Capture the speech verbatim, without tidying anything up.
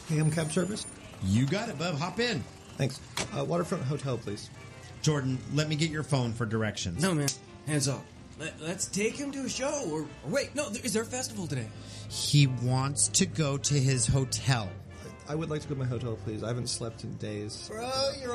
K M cab service? You got it, bub. Hop in. Thanks. Uh, Waterfront Hotel, please. Jordan, let me get your phone for directions. No, man. Hands off. Let, let's take him to a show. Or, or wait, no, is there a festival today? He wants to go to his hotel. I would like to go to my hotel, please. I haven't slept in days. Bro, you're